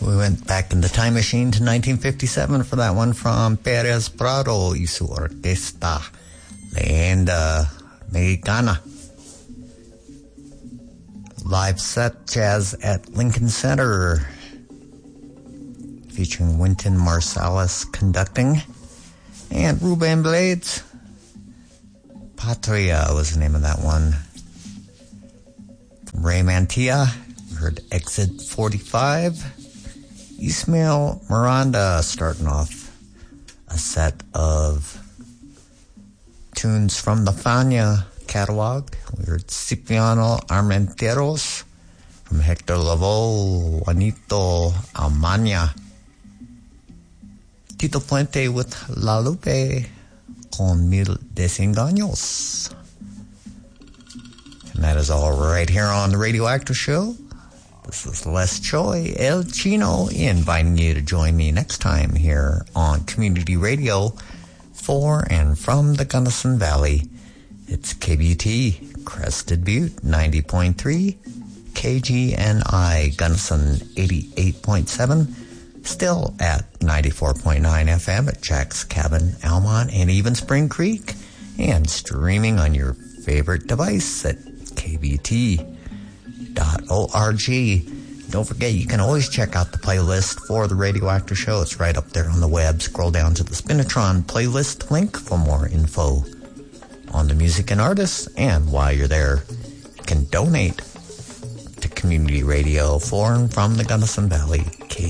We went back in the time machine to 1957 for that one from Perez Prado y su orquesta, Leyenda Mexicana. Live set Jazz at Lincoln Center, featuring Wynton Marsalis conducting, and Ruben Blades. Patria was the name of that one. From Ray Mantilla, we heard Exit 45. Ismael Miranda starting off a set of tunes from the Fania catalog. We heard Cipriano Armenteros from Hector Lavoe, Juanito Almaña. Tito Puente with La Lupe con Mil Desengaños. And that is all right here on the Radioactive Show. This is Les Choi, El Chino, inviting you to join me next time here on Community Radio for and from the Gunnison Valley. It's KBT, Crested Butte, 90.3, KGNI, Gunnison, 88.7, still at 94.9 FM at Jack's Cabin, Almont, and even Spring Creek, and streaming on your favorite device at KBT.org. Don't forget, you can always check out the playlist for the Radioactive Show. It's right up there on the web. Scroll down to the Spinitron playlist link for more info on the music and artists. And while you're there, you can donate to Community Radio for and from the Gunnison Valley,